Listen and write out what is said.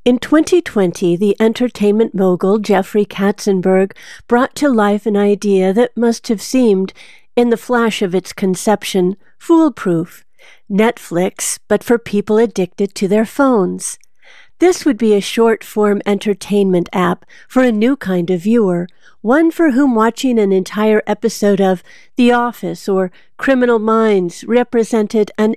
In 2020, the entertainment mogul Jeffrey Katzenberg brought to life an idea that must have seemed, in the flash of its conception, foolproof. Netflix, but for people addicted to their phones. This would be a short-form entertainment app for a new kind of viewer, one for whom watching an entire episode of The Office or Criminal Minds represented an